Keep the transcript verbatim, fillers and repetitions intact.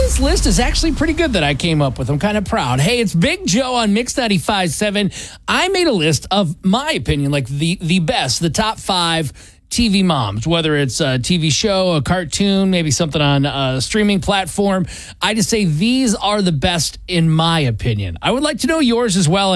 this list is actually pretty good that I came up with. I'm kind of proud. Hey, it's Big Joe on Mix ninety-five point seven. I made a list of my opinion, like the, the best, the top five T V moms, whether it's a T V show, a cartoon, maybe something on a streaming platform. I just say these are the best in my opinion. I would like to know yours as well.